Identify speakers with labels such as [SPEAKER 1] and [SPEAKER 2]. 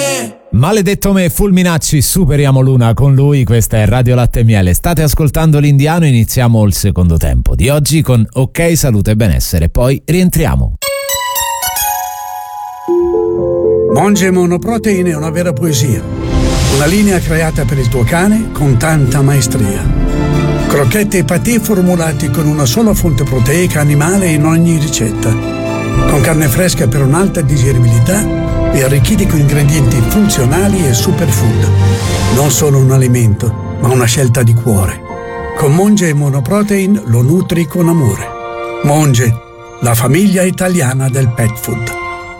[SPEAKER 1] Maledetto me, Fulminacci, superiamo l'una con lui. Questa è Radio Latte e Miele. State ascoltando l'Indiano, iniziamo il secondo tempo di oggi con Ok Salute e Benessere, poi rientriamo.
[SPEAKER 2] Monge Monoprotein è una vera poesia, una linea creata per il tuo cane con tanta maestria. Crocchette e patè formulati con una sola fonte proteica animale in ogni ricetta, con carne fresca per un'alta digeribilità e arricchiti con ingredienti funzionali e superfood. Non solo un alimento, ma una scelta di cuore. Con Monge Monoprotein lo nutri con amore. Monge, la famiglia italiana del pet food.